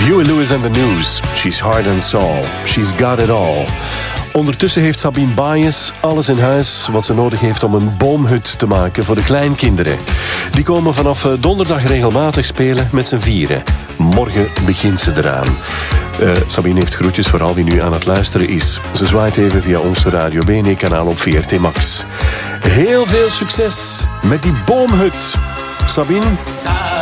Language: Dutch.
Huey Lewis and the News. She's hard and soul. She's got it all. Ondertussen heeft Sabine Baeyens alles in huis wat ze nodig heeft om een boomhut te maken voor de kleinkinderen. Die komen vanaf donderdag regelmatig spelen met z'n vieren. Morgen begint ze eraan. Sabine heeft groetjes voor al wie nu aan het luisteren is. Ze zwaait even via ons Radio BNE-kanaal op VRT Max. Heel veel succes met die boomhut. Sabine?